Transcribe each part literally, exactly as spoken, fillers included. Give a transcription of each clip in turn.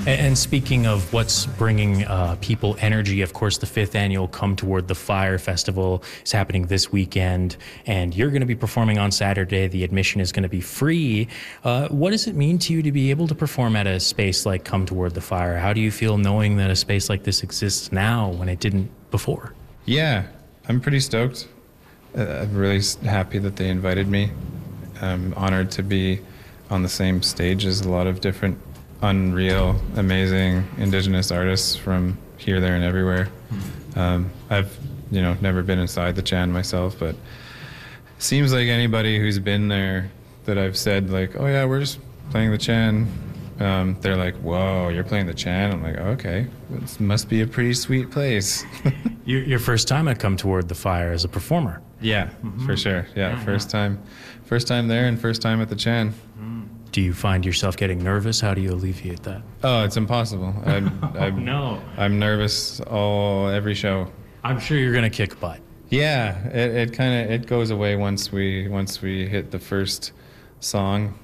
And, and speaking of what's bringing uh, people energy, of course, the fifth annual Come Toward the Fire Festival is happening this weekend, and you're going to be performing on Saturday. The admission is going to be free. Uh, what does it mean to you to be able to perform at a space like Come Toward the Fire? How do you feel knowing that a space like this exists now when it didn't before? Yeah, I'm pretty stoked. Uh, I'm really happy that they invited me. I'm honored to be on the same stage as a lot of different unreal, amazing Indigenous artists from here, there, and everywhere. Um, I've, you know, never been inside the Chan myself, but it seems like anybody who's been there that I've said, like, oh yeah, we're just playing the Chan, um, they're like, whoa, you're playing the Chan? I'm like, okay, this must be a pretty sweet place. your, your first time at Come Toward the Fire as a performer? Yeah, mm-hmm. for sure. Yeah, yeah first yeah. time, first time there and first time at the Chan. Mm. Do you find yourself getting nervous? How do you alleviate that? Oh, it's impossible. I'm, I'm, no. I'm nervous all every show. I'm sure you're gonna kick butt. Yeah, it, it kind of it goes away once we once we hit the first song.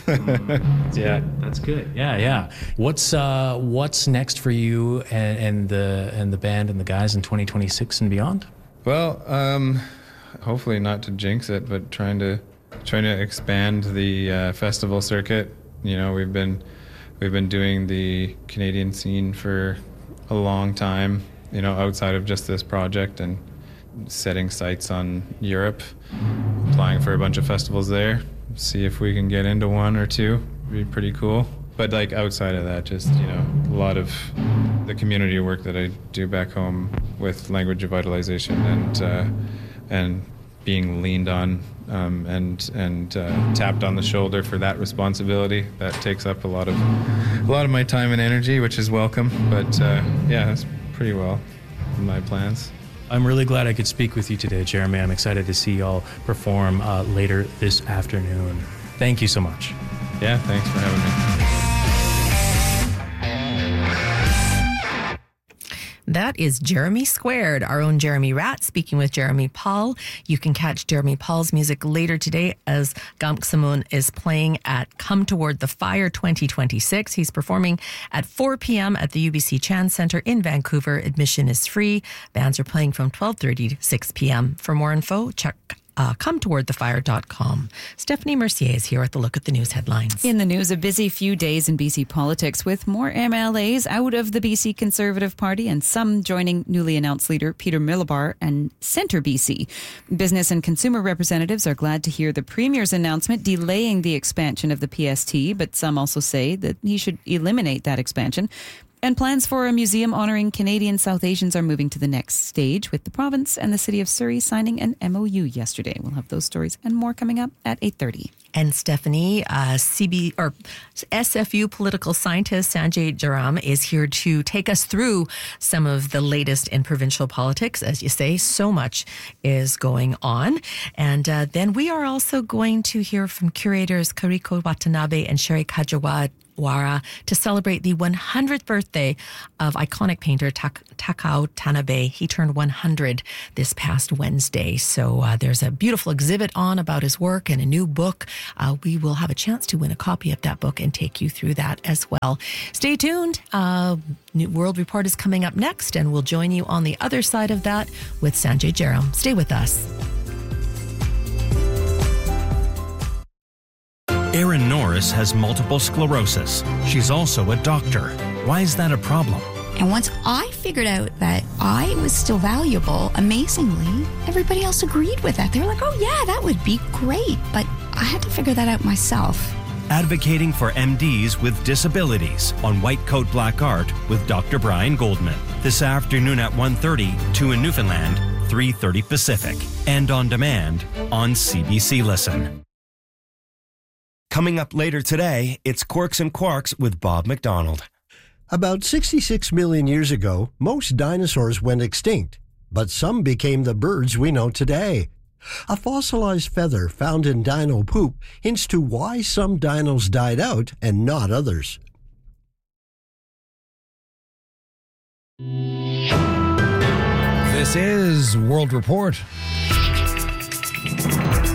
mm, yeah, good. That's good. Yeah, yeah. What's uh, what's next for you and, and the and the band and the guys in twenty twenty-six and beyond? Well, um, hopefully not to jinx it, but trying to. Trying to expand the uh, festival circuit. You know, we've been we've been doing the Canadian scene for a long time, you know, outside of just this project, and setting sights on Europe, applying for a bunch of festivals there, see if we can get into one or two. It'd be pretty cool. But like outside of that, just, you know, a lot of the community work that I do back home with language revitalization and uh, and being leaned on um, and and uh, tapped on the shoulder for that responsibility. That takes up a lot of a lot of my time and energy, which is welcome. But uh, yeah, that's pretty well in my plans. I'm really glad I could speak with you today, Jeremy. I'm excited to see y'all perform uh, later this afternoon. Thank you so much. Yeah, thanks for having me. That is Jeremy Squared, our own Jeremy Rat, speaking with Jeremy Paul. You can catch Jeremy Paul's music later today as Gamk Samun is playing at Come Toward the Fire twenty twenty-six. He's performing at four p.m. at the U B C Chan Centre in Vancouver. Admission is free. Bands are playing from twelve thirty to six p.m. For more info, check Uh, come toward the fire dot com. Stephanie Mercier is here with a look at the news headlines. In the news, a busy few days in B C politics with more M L As out of the B C Conservative Party and some joining newly announced leader Peter Milobar and Centre B C. Business and consumer representatives are glad to hear the Premier's announcement delaying the expansion of the P S T, but some also say that he should eliminate that expansion. And plans for a museum honouring Canadian South Asians are moving to the next stage, with the province and the city of Surrey signing an M O U yesterday. We'll have those stories and more coming up at eight thirty. And Stephanie, uh, C B or S F U political scientist Sanjay Jaram is here to take us through some of the latest in provincial politics. As you say, so much is going on. And uh, then we are also going to hear from curators Kariko Watanabe and Sherry Kajawa Wara to celebrate the one hundredth birthday of iconic painter Tak- Takao Tanabe. He turned one hundred this past Wednesday. So uh, there's a beautiful exhibit on about his work and a new book. Uh, we will have a chance to win a copy of that book and take you through that as well. Stay tuned. Uh, New World Report is coming up next, and we'll join you on the other side of that with Sanjay Jaram. Stay with us. Erin Norris has multiple sclerosis. She's also a doctor. Why is that a problem? And once I figured out that I was still valuable, amazingly, everybody else agreed with that. They were like, oh yeah, that would be great. But I had to figure that out myself. Advocating for M Ds with disabilities on White Coat Black Art with Doctor Brian Goldman. This afternoon at one thirty, two in Newfoundland, three thirty Pacific. And on demand on C B C Listen. Coming up later today, it's Quirks and Quarks with Bob McDonald. About sixty-six million years ago, most dinosaurs went extinct, but some became the birds we know today. A fossilized feather found in dino poop hints to why some dinos died out and not others. This is World Report.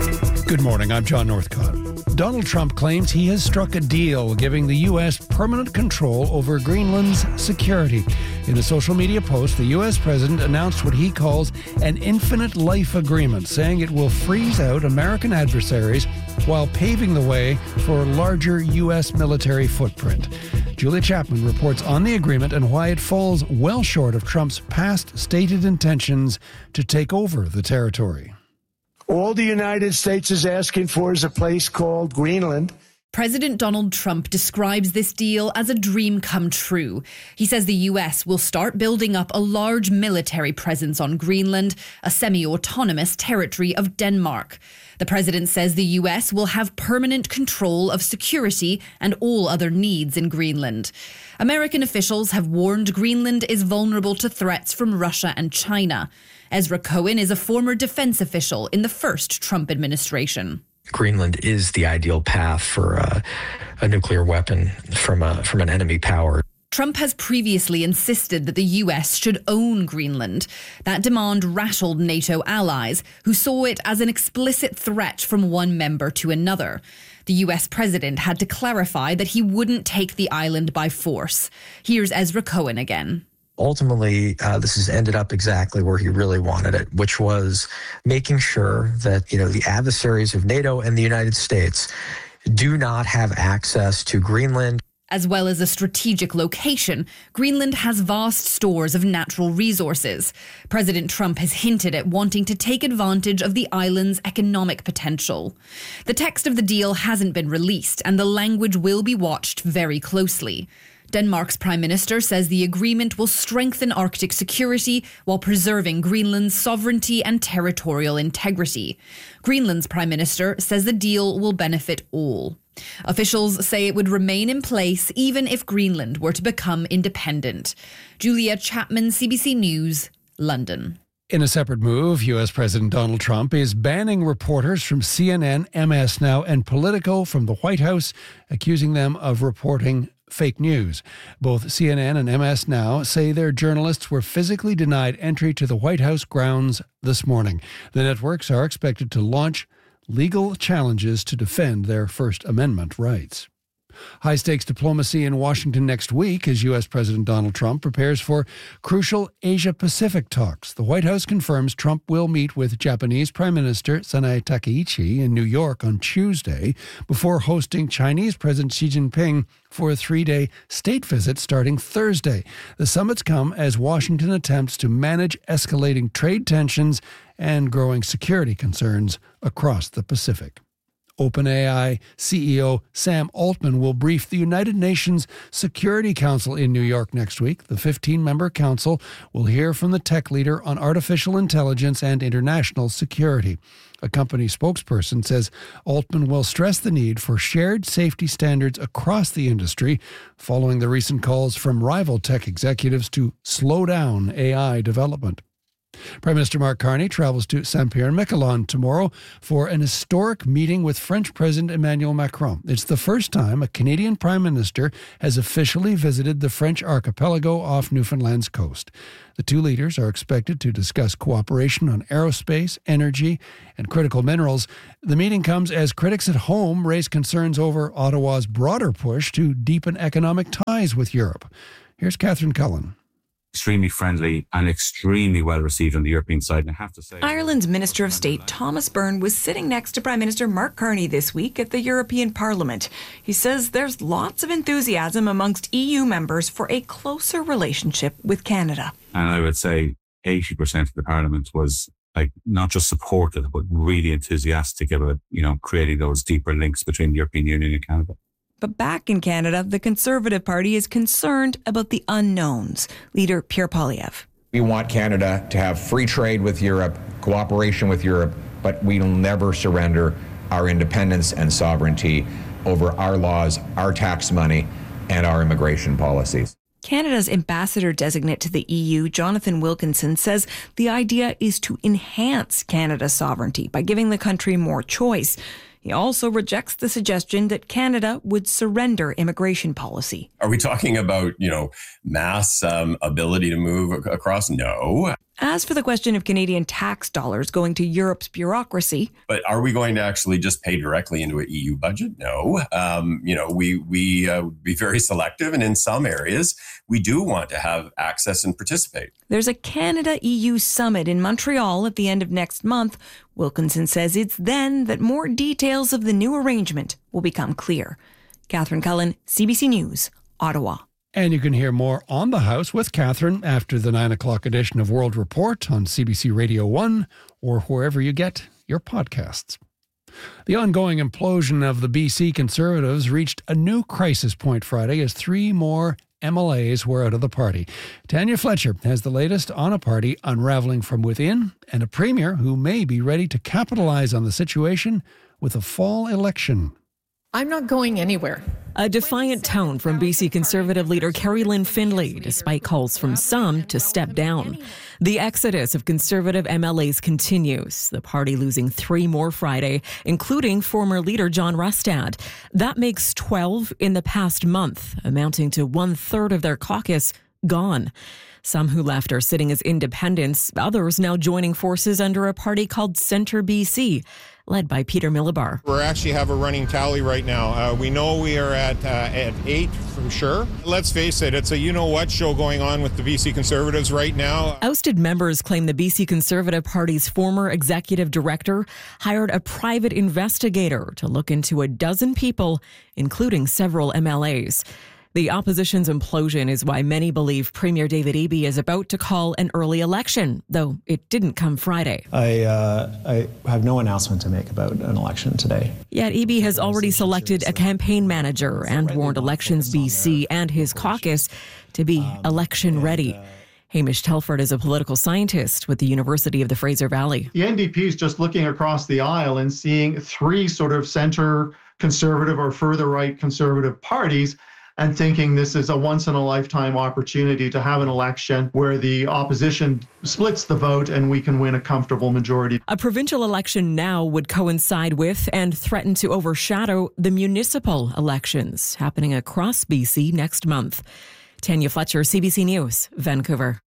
Good morning, I'm John Northcott. Donald Trump claims he has struck a deal giving the U S permanent control over Greenland's security. In a social media post, the U S president announced what he calls an infinite life agreement, saying it will freeze out American adversaries while paving the way for a larger U S military footprint. Julia Chapman reports on the agreement and why it falls well short of Trump's past stated intentions to take over the territory. All the United States is asking for is a place called Greenland. President Donald Trump describes this deal as a dream come true. He says the U S will start building up a large military presence on Greenland, a semi-autonomous territory of Denmark. The president says the U S will have permanent control of security and all other needs in Greenland. American officials have warned Greenland is vulnerable to threats from Russia and China. Ezra Cohen is a former defense official in the first Trump administration. Greenland is the ideal path for a, a nuclear weapon from a, from an enemy power. Trump has previously insisted that the U S should own Greenland. That demand rattled NATO allies, who saw it as an explicit threat from one member to another. The U S president had to clarify that he wouldn't take the island by force. Here's Ezra Cohen again. Ultimately, uh, this has ended up exactly where he really wanted it, which was making sure that, you know, the adversaries of NATO and the United States do not have access to Greenland. As well as a strategic location, Greenland has vast stores of natural resources. President Trump has hinted at wanting to take advantage of the island's economic potential. The text of the deal hasn't been released, and the language will be watched very closely. Denmark's Prime Minister says the agreement will strengthen Arctic security while preserving Greenland's sovereignty and territorial integrity. Greenland's Prime Minister says the deal will benefit all. Officials say it would remain in place even if Greenland were to become independent. Julia Chapman, C B C News, London. In a separate move, U S President Donald Trump is banning reporters from C N N, M S Now, and Politico from the White House, accusing them of reporting fake news. Both C N N and M S Now say their journalists were physically denied entry to the White House grounds this morning. The networks are expected to launch legal challenges to defend their First Amendment rights. High-stakes diplomacy in Washington next week as U S President Donald Trump prepares for crucial Asia-Pacific talks. The White House confirms Trump will meet with Japanese Prime Minister Sanae Takaichi in New York on Tuesday before hosting Chinese President Xi Jinping for a three-day state visit starting Thursday. The summits come as Washington attempts to manage escalating trade tensions and growing security concerns across the Pacific. OpenAI C E O Sam Altman will brief the United Nations Security Council in New York next week. The fifteen-member council will hear from the tech leader on artificial intelligence and international security. A company spokesperson says Altman will stress the need for shared safety standards across the industry, following the recent calls from rival tech executives to slow down A I development. Prime Minister Mark Carney travels to Saint-Pierre-Miquelon tomorrow for an historic meeting with French President Emmanuel Macron. It's the first time a Canadian Prime Minister has officially visited the French archipelago off Newfoundland's coast. The two leaders are expected to discuss cooperation on aerospace, energy, and critical minerals. The meeting comes as critics at home raise concerns over Ottawa's broader push to deepen economic ties with Europe. Here's Catherine Cullen. Extremely friendly and extremely well received on the European side. And I have to say, Ireland's Minister of State Thomas Byrne was sitting next to Prime Minister Mark Carney this week at the European Parliament. He says there's lots of enthusiasm amongst E U members for a closer relationship with Canada. And I would say eighty percent of the Parliament was like not just supportive, but really enthusiastic about, you know, creating those deeper links between the European Union and Canada. But back in Canada, the Conservative Party is concerned about the unknowns. Leader Pierre Poilievre. We want Canada to have free trade with Europe, cooperation with Europe, but we will never surrender our independence and sovereignty over our laws, our tax money, and our immigration policies. Canada's ambassador designate to the E U, Jonathan Wilkinson, says the idea is to enhance Canada's sovereignty by giving the country more choice. He also rejects the suggestion that Canada would surrender immigration policy. Are we talking about, you know, mass um, ability to move across? No. As for the question of Canadian tax dollars going to Europe's bureaucracy. But are we going to actually just pay directly into an E U budget? No. Um, you know, we we uh, be very selective. And in some areas, we do want to have access and participate. There's a Canada-E U summit in Montreal at the end of next month. Wilkinson says it's then that more details of the new arrangement will become clear. Catherine Cullen, C B C News, Ottawa. And you can hear more on the House with Catherine after the nine o'clock edition of World Report on C B C Radio one or wherever you get your podcasts. The ongoing implosion of the B C Conservatives reached a new crisis point Friday as three more M L As were out of the party. Tanya Fletcher has the latest on a party unraveling from within and a premier who may be ready to capitalize on the situation with a fall election. I'm not going anywhere. A defiant tone from B C Conservative leader Carrie Lynn Findlay, despite calls from some to step down. The exodus of Conservative M L As continues, the party losing three more Friday, including former leader John Rustad. That makes twelve in the past month, amounting to one-third of their caucus gone. Some who left are sitting as independents, others now joining forces under a party called Centre B C, led by Peter Millibar. We actually have a running tally right now. Uh, we know we are at uh, at eight for sure. Let's face it, it's a you-know-what show going on with the B C Conservatives right now. Ousted members claim the B C Conservative Party's former executive director hired a private investigator to look into a dozen people, including several M L As. The opposition's implosion is why many believe Premier David Eby is about to call an early election, though it didn't come Friday. I, uh, I have no announcement to make about an election today. Yet Eby has already selected a campaign manager and warned Elections B C and his caucus to be election ready. Hamish Telford is a political scientist with the University of the Fraser Valley. The N D P is just looking across the aisle and seeing three sort of center conservative or further right conservative parties and thinking this is a once-in-a-lifetime opportunity to have an election where the opposition splits the vote and we can win a comfortable majority. A provincial election now would coincide with and threaten to overshadow the municipal elections happening across B C next month. Tanya Fletcher, C B C News, Vancouver.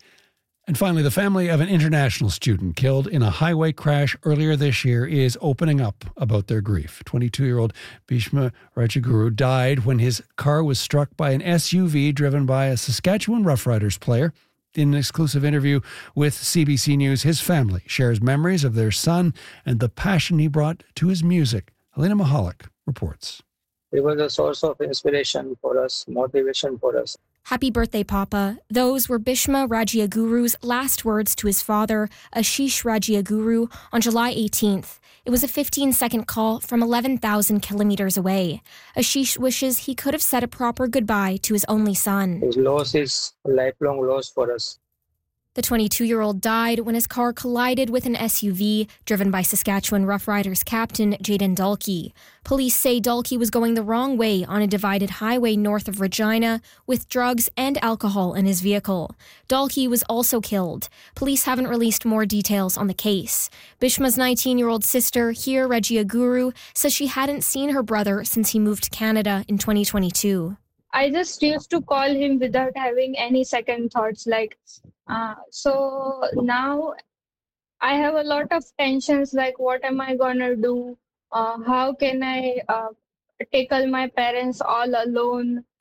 And finally, the family of an international student killed in a highway crash earlier this year is opening up about their grief. twenty-two-year-old Bhishma Rajaguru died when his car was struck by an S U V driven by a Saskatchewan Roughriders player. In an exclusive interview with C B C News, his family shares memories of their son and the passion he brought to his music. Helena Mahalik reports. It was a source of inspiration for us, motivation for us. Happy birthday, Papa. Those were Bhishma Rajaguru's last words to his father, Ashish Rajaguru, on July eighteenth. It was a fifteen-second call from eleven thousand kilometers away. Ashish wishes he could have said a proper goodbye to his only son. His loss is a lifelong loss for us. The twenty-two-year-old died when his car collided with an S U V driven by Saskatchewan Roughriders captain Jayden Dalkey. Police say Dalkey was going the wrong way on a divided highway north of Regina with drugs and alcohol in his vehicle. Dalkey was also killed. Police haven't released more details on the case. Bhishma's nineteen-year-old sister, Hir Rajaguru, says she hadn't seen her brother since he moved to Canada in twenty twenty-two. I just used to call him without having any second thoughts. Like, uh, so now I have a lot of tensions. Like, what am I gonna do? Uh, how can I uh, tackle my parents all alone?